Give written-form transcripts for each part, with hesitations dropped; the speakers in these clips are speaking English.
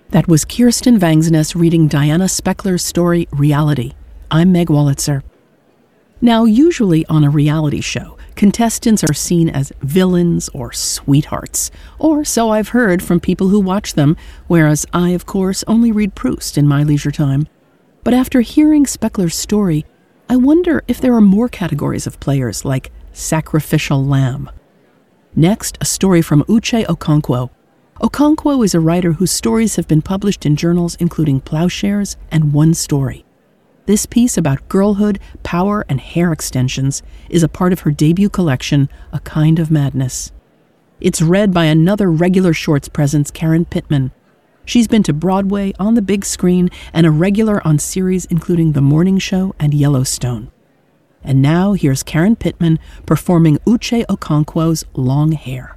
That was Kirsten Vangsness reading Diana Speckler's story, Reality. I'm Meg Wolitzer. Now, usually on a reality show, contestants are seen as villains or sweethearts, or so I've heard from people who watch them, whereas I, of course, only read Proust in my leisure time. But after hearing Speckler's story, I wonder if there are more categories of players like sacrificial lamb. Next, a story from Uche Okonkwo. Okonkwo is a writer whose stories have been published in journals including Plowshares and One Story. This piece about girlhood, power, and hair extensions is a part of her debut collection, A Kind of Madness. It's read by another regular Shorts presence, Karen Pittman. She's been to Broadway, on the big screen, and a regular on series including The Morning Show and Yellowstone. And now here's Karen Pittman performing Uche Okonkwo's Long Hair.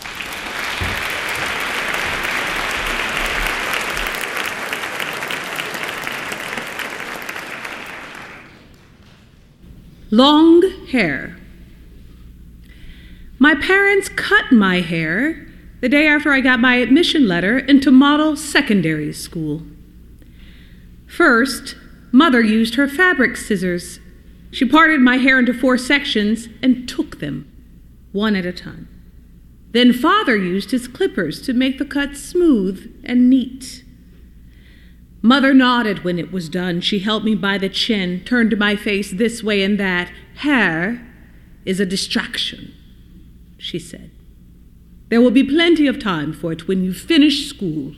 Long hair. My parents cut my hair the day after I got my admission letter into model secondary school. First, Mother used her fabric scissors. She parted my hair into 4 sections and took them, one at a time. Then Father used his clippers to make the cut smooth and neat. Mother nodded when it was done. She held me by the chin, turned my face this way and that. Hair is a distraction, she said. There will be plenty of time for it when you finish school.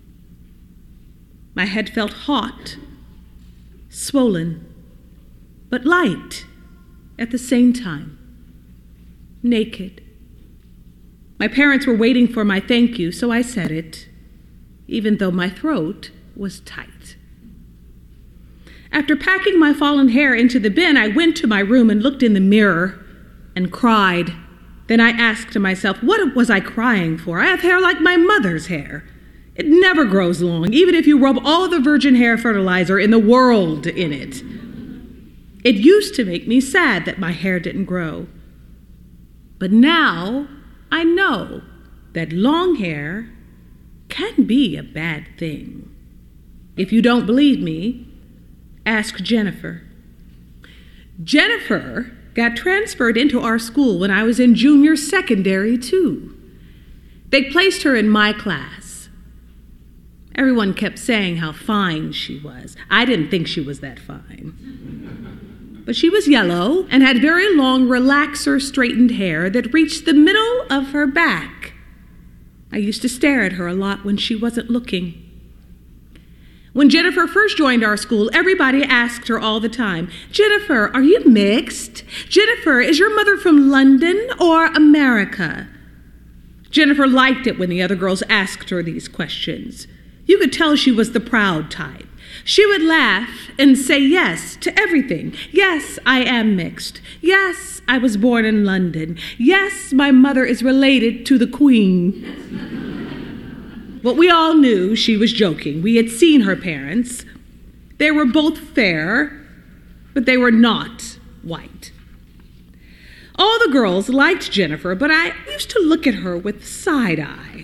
My head felt hot, swollen, but light at the same time. Naked. My parents were waiting for my thank you, so I said it, even though my throat was tight. After packing my fallen hair into the bin, I went to my room and looked in the mirror and cried. Then I asked myself, what was I crying for? I have hair like my mother's hair. It never grows long, even if you rub all the virgin hair fertilizer in the world in it. It used to make me sad that my hair didn't grow. But now I know that long hair can be a bad thing. If you don't believe me, ask Jennifer. Jennifer got transferred into our school when I was in junior secondary, too. They placed her in my class. Everyone kept saying how fine she was. I didn't think she was that fine. But she was yellow and had very long relaxer straightened hair that reached the middle of her back. I used to stare at her a lot when she wasn't looking. When Jennifer first joined our school, everybody asked her all the time, Jennifer, are you mixed? Jennifer, is your mother from London or America? Jennifer liked it when the other girls asked her these questions. You could tell she was the proud type. She would laugh and say yes to everything. Yes, I am mixed. Yes, I was born in London. Yes, my mother is related to the Queen. But we all knew she was joking. We had seen her parents. They were both fair, but they were not white. All the girls liked Jennifer, but I used to look at her with side eye.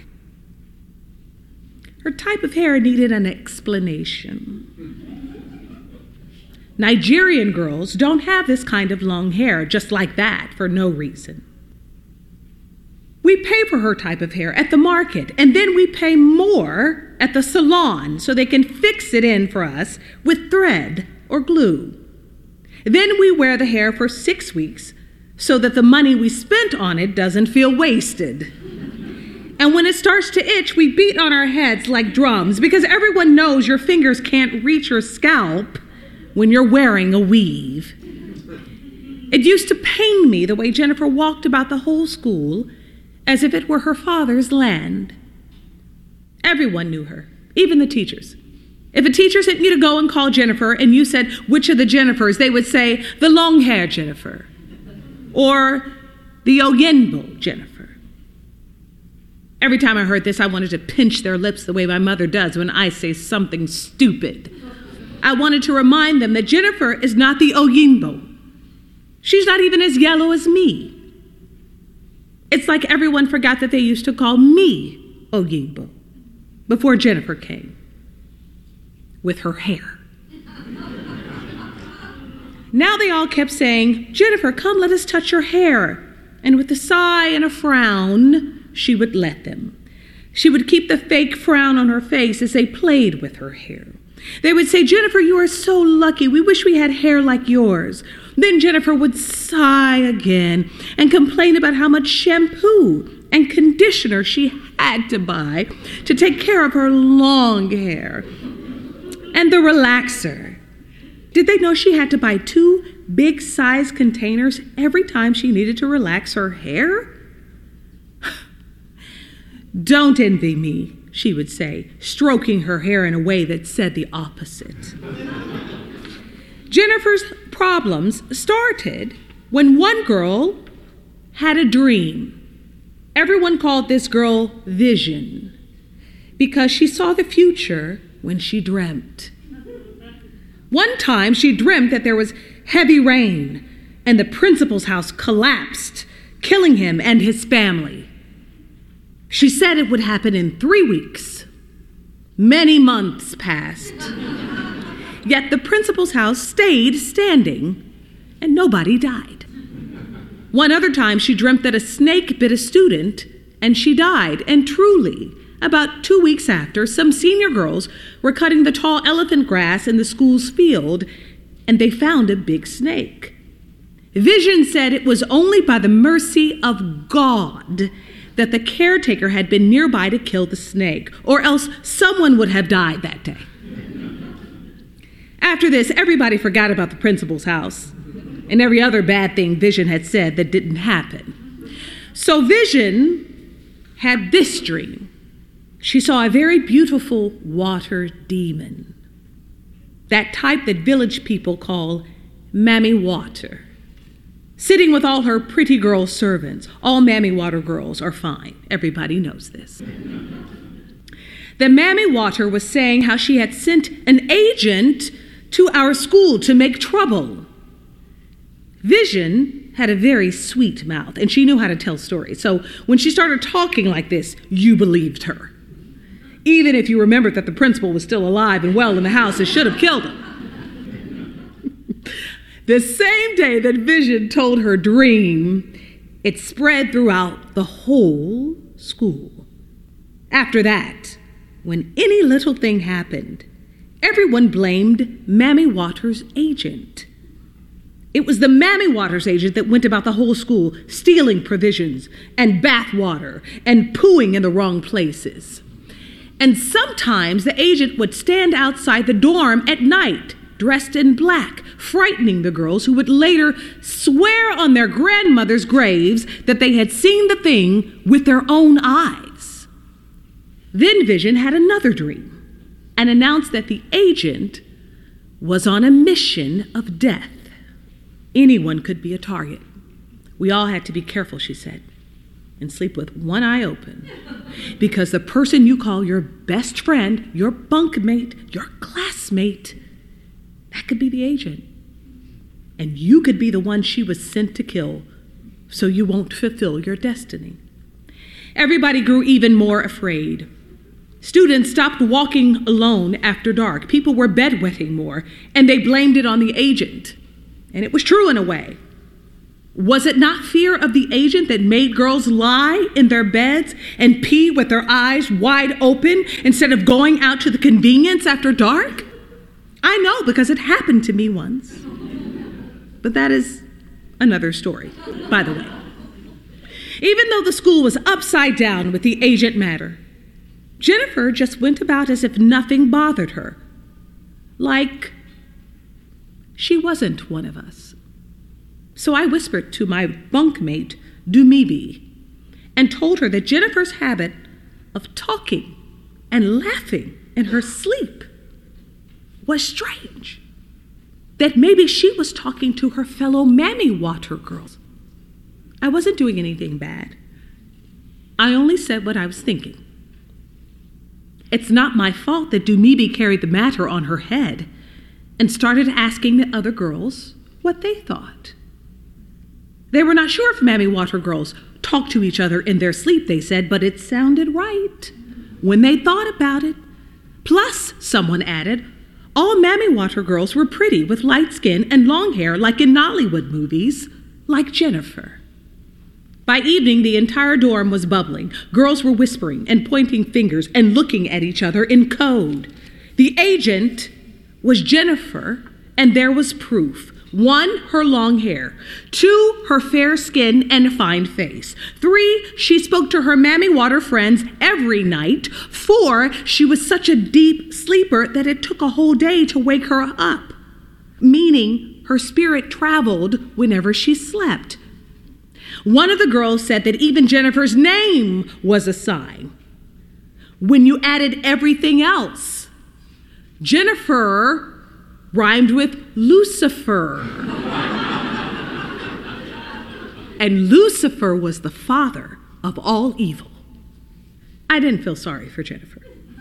Her type of hair needed an explanation. Nigerian girls don't have this kind of long hair just like that for no reason. We pay for her type of hair at the market, and then we pay more at the salon so they can fix it in for us with thread or glue. Then we wear the hair for 6 weeks so that the money we spent on it doesn't feel wasted. And when it starts to itch, we beat on our heads like drums because everyone knows your fingers can't reach your scalp when you're wearing a weave. It used to pain me the way Jennifer walked about the whole school as if it were her father's land. Everyone knew her, even the teachers. If a teacher sent you to go and call Jennifer and you said, which of the Jennifers, they would say, the long-haired Jennifer, or the Oyinbo Jennifer. Every time I heard this, I wanted to pinch their lips the way my mother does when I say something stupid. I wanted to remind them that Jennifer is not the Oyinbo. She's not even as yellow as me. It's like everyone forgot that they used to call me Oyinbo. before Jennifer came with her hair. Now they all kept saying, "Jennifer, come, let us touch your hair." And with a sigh and a frown, she would let them. She would keep the fake frown on her face as they played with her hair. They would say, "Jennifer, you are so lucky. We wish we had hair like yours." Then Jennifer would sigh again and complain about how much shampoo and conditioner she had to buy to take care of her long hair. And the relaxer. Did they know she had to buy 2 big-size containers every time she needed to relax her hair? "Don't envy me," she would say, stroking her hair in a way that said the opposite. Jennifer's problems started when one girl had a dream. Everyone called this girl Vision because she saw the future when she dreamt. One time she dreamt that there was heavy rain and the principal's house collapsed, killing him and his family. She said it would happen in 3 weeks. Many months passed. Yet the principal's house stayed standing and nobody died. One other time she dreamt that a snake bit a student and she died. And truly, about 2 weeks after, some senior girls were cutting the tall elephant grass in the school's field and they found a big snake. Vision said it was only by the mercy of God that the caretaker had been nearby to kill the snake, or else someone would have died that day. After this, everybody forgot about the principal's house and every other bad thing Vision had said that didn't happen. So Vision had this dream. She saw a very beautiful water demon, that type that village people call Mammy Water, sitting with all her pretty girl servants. All Mammy Water girls are fine. Everybody knows this. The Mammy Water was saying how she had sent an agent to our school to make trouble. Vision had a very sweet mouth, and she knew how to tell stories. So when she started talking like this, you believed her. Even if you remembered that the principal was still alive and well in the house and should have killed him. The same day that Vision told her dream, it spread throughout the whole school. After that, when any little thing happened, everyone blamed Mammy Waters' agent. It was the Mammy Waters agent that went about the whole school, stealing provisions and bath water and pooing in the wrong places. And sometimes the agent would stand outside the dorm at night, dressed in black, frightening the girls who would later swear on their grandmother's graves that they had seen the thing with their own eyes. Then Vision had another dream and announced that the agent was on a mission of death. Anyone could be a target. We all had to be careful, she said, and sleep with one eye open, because the person you call your best friend, your bunkmate, your classmate, that could be the agent. And you could be the one she was sent to kill, so you won't fulfill your destiny. Everybody grew even more afraid. Students stopped walking alone after dark. People were bedwetting more, and they blamed it on the agent. And it was true in a way. Was it not fear of the agent that made girls lie in their beds and pee with their eyes wide open instead of going out to the convenience after dark? I know, because it happened to me once. But that is another story, by the way. Even though the school was upside down with the agent matter, Jennifer just went about as if nothing bothered her, like she wasn't one of us. So I whispered to my bunkmate, Dumibi, and told her that Jennifer's habit of talking and laughing in her sleep was strange. That maybe she was talking to her fellow Mammy Water girls. I wasn't doing anything bad. I only said what I was thinking. It's not my fault that Dumibi carried the matter on her head and started asking the other girls what they thought. They were not sure if Mammy Water girls talked to each other in their sleep, they said, but it sounded right. when they thought about it. Plus, someone added, all Mammy Water girls were pretty with light skin and long hair like in Nollywood movies, like Jennifer. By evening, the entire dorm was bubbling. Girls were whispering and pointing fingers and looking at each other in code. The agent was Jennifer, and there was proof. 1, her long hair. 2, her fair skin and fine face. 3, she spoke to her Mammy Water friends every night. 4, she was such a deep sleeper that it took a whole day to wake her up, meaning her spirit traveled whenever she slept. One of the girls said that even Jennifer's name was a sign. When you added everything else, Jennifer rhymed with Lucifer. And Lucifer was the father of all evil. I didn't feel sorry for Jennifer.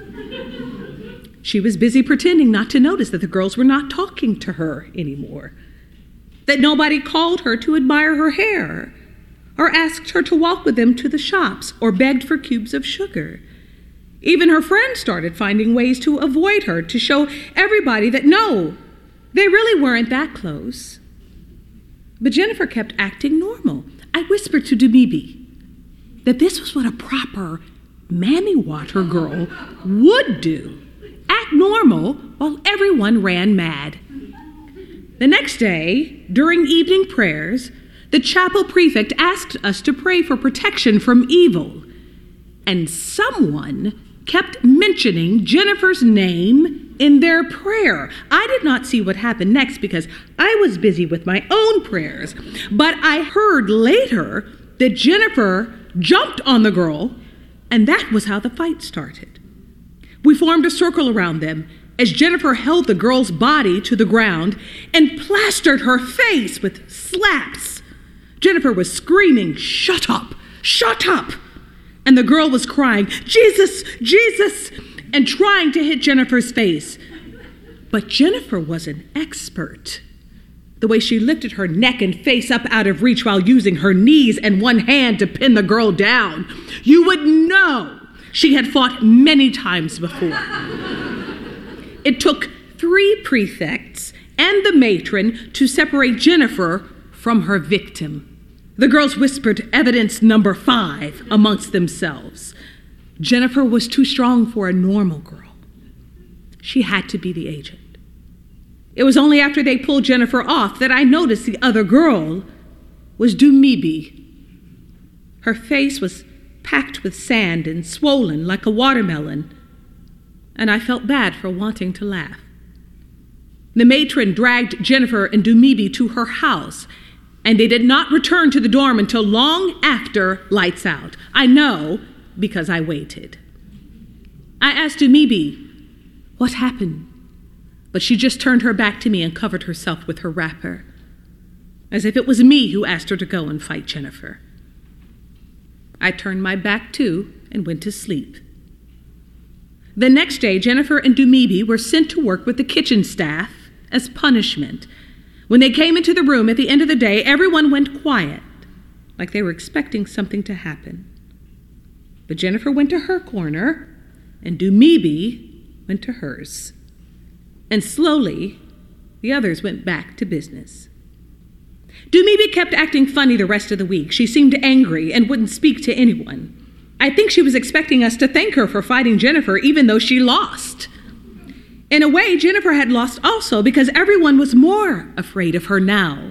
She was busy pretending not to notice that the girls were not talking to her anymore, that nobody called her to admire her hair, or asked her to walk with them to the shops, or begged for cubes of sugar. Even her friends started finding ways to avoid her, to show everybody that no, they really weren't that close. But Jennifer kept acting normal. I whispered to Dumibi that this was what a proper Mammy Water girl would do. Act normal while everyone ran mad. The next day, during evening prayers, the chapel prefect asked us to pray for protection from evil. And someone kept mentioning Jennifer's name in their prayer. I did not see what happened next because I was busy with my own prayers. But I heard later that Jennifer jumped on the girl, and that was how the fight started. We formed a circle around them as Jennifer held the girl's body to the ground and plastered her face with slaps. Jennifer was screaming, "Shut up! Shut up!" And the girl was crying, "Jesus! Jesus!" and trying to hit Jennifer's face. But Jennifer was an expert. The way she lifted her neck and face up out of reach while using her knees and one hand to pin the girl down, you would know she had fought many times before. It took 3 prefects and the matron to separate Jennifer from her victim. The girls whispered evidence number 5 amongst themselves. Jennifer was too strong for a normal girl. She had to be the agent. It was only after they pulled Jennifer off that I noticed the other girl was Dumibi. Her face was packed with sand and swollen like a watermelon, and I felt bad for wanting to laugh. The matron dragged Jennifer and Dumibi to her house, and they did not return to the dorm until long after lights out. I know because I waited. I asked Dumibi, "What happened?" But she just turned her back to me and covered herself with her wrapper, as if it was me who asked her to go and fight Jennifer. I turned my back too and went to sleep. The next day, Jennifer and Dumibi were sent to work with the kitchen staff as punishment. When they came into the room at the end of the day, everyone went quiet, like they were expecting something to happen. But Jennifer went to her corner, and Dumibi went to hers. And slowly, the others went back to business. Dumibi kept acting funny the rest of the week. She seemed angry and wouldn't speak to anyone. I think she was expecting us to thank her for fighting Jennifer, even though she lost. In a way, Jennifer had lost also because everyone was more afraid of her now.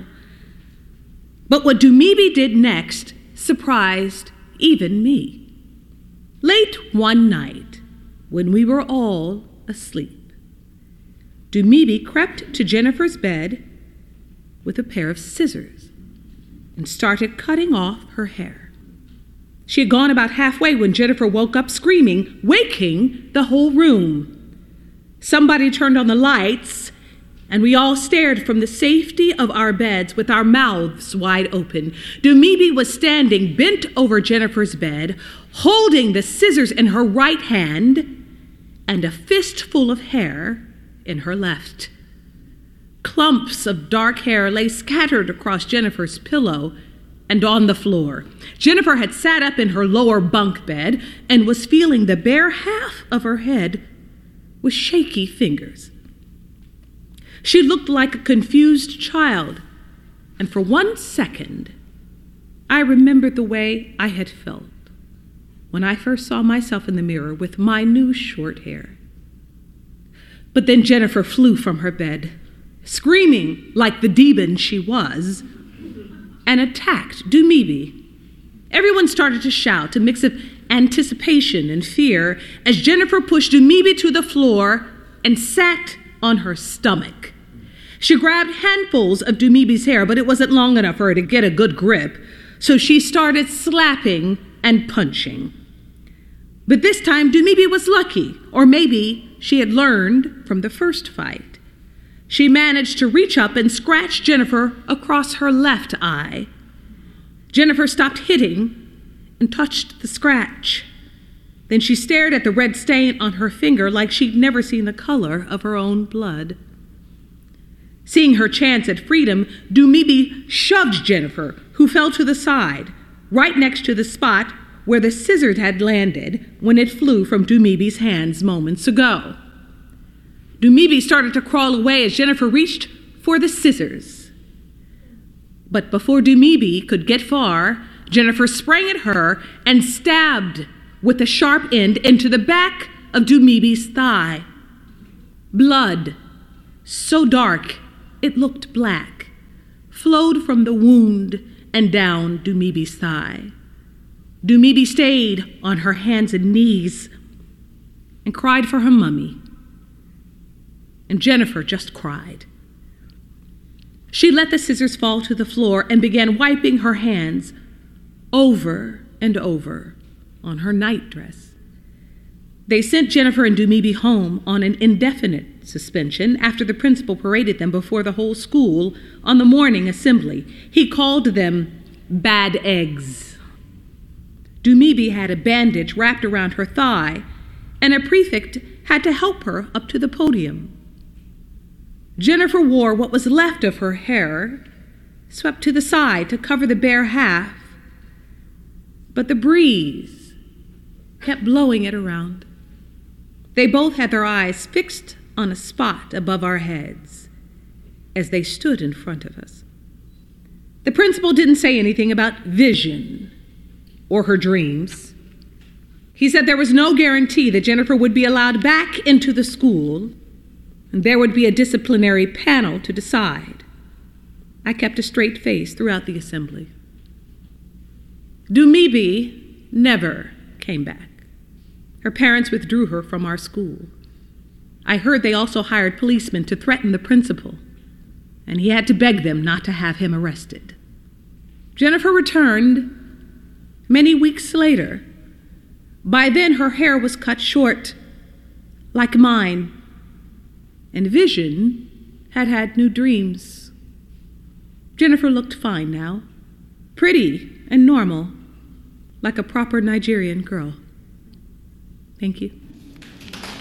But what Dumibi did next surprised even me. Late one night, when we were all asleep, Dumibi crept to Jennifer's bed with a pair of scissors and started cutting off her hair. She had gone about halfway when Jennifer woke up screaming, waking the whole room. Somebody turned on the lights, and we all stared from the safety of our beds with our mouths wide open. Dumibi was standing bent over Jennifer's bed, holding the scissors in her right hand and a fistful of hair in her left. Clumps of dark hair lay scattered across Jennifer's pillow and on the floor. Jennifer had sat up in her lower bunk bed and was feeling the bare half of her head with shaky fingers. She looked like a confused child, and for 1 second, I remembered the way I had felt when I first saw myself in the mirror with my new short hair. But then Jennifer flew from her bed, screaming like the demon she was, and attacked Dumebi. Everyone started to shout, a mix of anticipation and fear, as Jennifer pushed Dumebi to the floor and sat on her stomach. She grabbed handfuls of Dumebi's hair, but it wasn't long enough for her to get a good grip, so she started slapping and punching. But this time, Dumebi was lucky, or maybe she had learned from the first fight. She managed to reach up and scratch Jennifer across her left eye. Jennifer stopped hitting and touched the scratch. Then she stared at the red stain on her finger like she'd never seen the color of her own blood. Seeing her chance at freedom, Dumebi shoved Jennifer, who fell to the side, right next to the spot where the scissors had landed when it flew from Dumebi's hands moments ago. Dumebi started to crawl away as Jennifer reached for the scissors. But before Dumebi could get far, Jennifer sprang at her and stabbed with the sharp end into the back of Dumebi's thigh. Blood, so dark it looked black, flowed from the wound and down Dumebi's thigh. Dumebi stayed on her hands and knees and cried for her mummy. And Jennifer just cried. She let the scissors fall to the floor and began wiping her hands over and over on her nightdress. They sent Jennifer and Dumebi home on an indefinite suspension after the principal paraded them before the whole school on the morning assembly. He called them bad eggs. Dumebi had a bandage wrapped around her thigh, and a prefect had to help her up to the podium. Jennifer wore what was left of her hair, swept to the side to cover the bare half, but the breeze kept blowing it around. They both had their eyes fixed on a spot above our heads as they stood in front of us. The principal didn't say anything about vision or her dreams. He said there was no guarantee that Jennifer would be allowed back into the school, and there would be a disciplinary panel to decide. I kept a straight face throughout the assembly. Dumebi never came back. Her parents withdrew her from our school. I heard they also hired policemen to threaten the principal, and he had to beg them not to have him arrested. Jennifer returned many weeks later. By then, her hair was cut short, like mine, and Vision had had new dreams. Jennifer looked fine now, pretty and normal, like a proper Nigerian girl. Thank you.